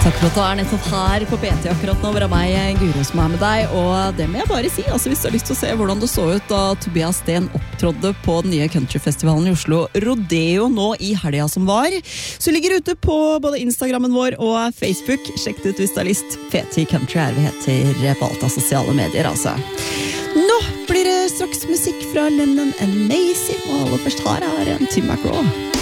Takk for at du nettopp her på BT akkurat nå, hvor meg, Guro, som med deg. Og det må jeg bare si, altså hvis du har lyst til å se hvordan det så ut da Tobias Sten opptrådde på den nye countryfestivalen i Oslo, Rodeo, nå i helga som var, så ligger det ute på både Instagrammen vår og Facebook. Sjekk det ut hvis du har lyst. PT Country vi heter på alt av sosiale medier, altså. Nå blir det straks musikk fra Lennon and Macy, og aller først her en Tim McGraw.